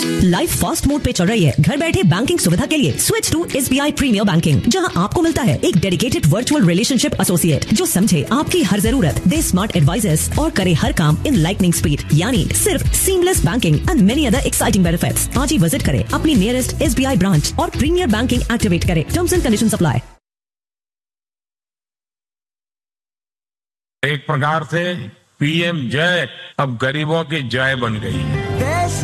Life fast mode पे चल रही है। घर बैठे बैंकिंग सुविधा के लिए switch to SBI premiere banking, जहां आपको मिलता है एक डेडिकेटेड वर्चुअल रिलेशनशिप एसोसिएट जो समझे आपकी हर जरूरत, दे स्मार्ट एडवाइजेस और करे हर काम इन लाइटनिंग स्पीड, यानी सिर्फ seamless banking and many other exciting benefits. आज ही विजिट करें अपनी नियरेस्ट SBI ब्रांच और प्रीमियर बैंकिंग एक्टिवेट करें। Terms and conditions apply. एक प्रकार से PM जय अब गरीबों की जय बन गई है।